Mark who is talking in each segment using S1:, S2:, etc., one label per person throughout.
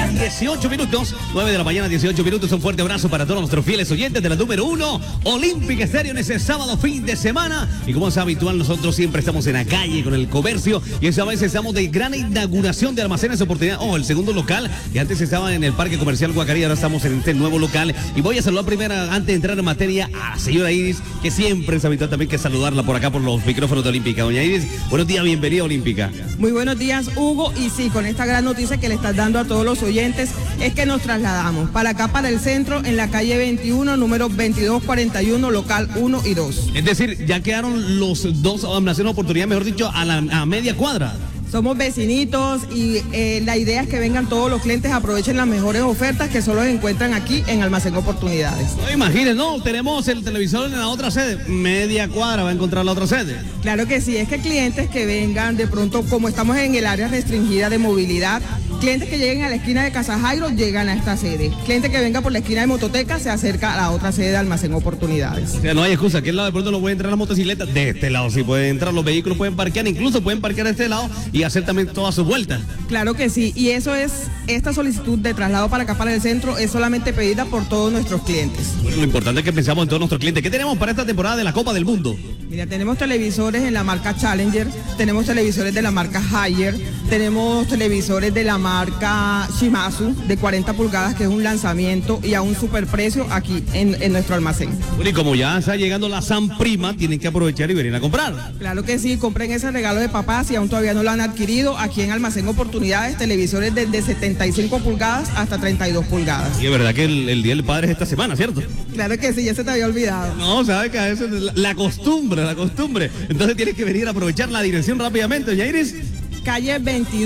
S1: 18 minutos, 9 de la mañana, 18 minutos. Un fuerte abrazo para todos nuestros fieles oyentes de la número 1, Olímpica Estéreo, en ese sábado fin de semana. Y como es habitual, nosotros siempre estamos en la calle con el comercio. Y esta vez estamos de gran inauguración de Almacenes Oportunidad. El segundo local, que antes estaba en el Parque Comercial Guacarí, ahora estamos en este nuevo local. Y voy a saludar primero, antes de entrar en materia, a la señora Iris, que siempre es habitual también que saludarla por acá por los micrófonos de Olímpica. Doña Iris, buenos días, bienvenida a Olímpica.
S2: Muy buenos días, Hugo. Y sí, con esta gran noticia que le estás dando a todos los oyentes, es que nos trasladamos para acá, para el centro, en la calle 21, número 2241, local 1 y 2.
S1: Es decir, ya quedaron los dos almacenes Oportunidad, mejor dicho, a media cuadra.
S2: Somos vecinitos y la idea es que vengan todos los clientes, aprovechen las mejores ofertas que solo encuentran aquí en Almacén Oportunidades.
S1: No imaginen, no, tenemos el televisor en la otra sede, media cuadra va a encontrar la otra sede.
S2: Claro que sí, es que clientes que vengan de pronto, como estamos en el área restringida de movilidad, clientes que lleguen a la esquina de Casa Jairo llegan a esta sede. Cliente que venga por la esquina de Mototeca se acerca a la otra sede de Almacén Oportunidades.
S1: O sea, no hay excusa, aquel lado de pronto no pueden entrar las motocicletas, de este lado sí pueden entrar, los vehículos pueden parquear, incluso pueden parquear de este lado y hacer también todas sus vueltas.
S2: Claro que sí, y eso es, esta solicitud de traslado para acá, para el centro, es solamente pedida por todos nuestros clientes.
S1: Bueno, lo importante es que pensamos en todos nuestros clientes. ¿Qué tenemos para esta temporada de la Copa del Mundo?
S2: Mira, tenemos televisores en la marca Challenger, tenemos televisores de la marca Haier, tenemos televisores de la marca Shimazu de 40 pulgadas, que es un lanzamiento y a un superprecio aquí en nuestro almacén.
S1: Bueno, y como ya está llegando la San Prima, tienen que aprovechar y venir a comprar.
S2: Claro que sí, compren ese regalo de papá si aún todavía no lo han adquirido. Aquí en Almacén Oportunidades, televisores desde 75 pulgadas hasta 32 pulgadas.
S1: Y es verdad que el Día del Padre es esta semana, ¿cierto?
S2: Claro que sí, ya se te había olvidado.
S1: No, sabe que a veces la costumbre. Entonces tienes que venir a aprovechar la dirección rápidamente, doña Iris.
S2: Calle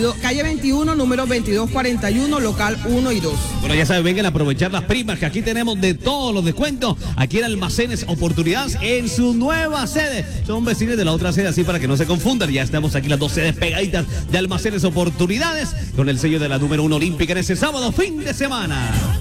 S2: 21, número 2241, local 1 y 2.
S1: Bueno, ya saben, vengan a aprovechar las primas, que aquí tenemos de todos los descuentos. Aquí en Almacenes Oportunidades, en su nueva sede. Son vecinos de la otra sede, así para que no se confundan. Ya estamos aquí las dos sedes pegaditas de Almacenes Oportunidades, con el sello de la número 1 Olímpica en ese sábado fin de semana.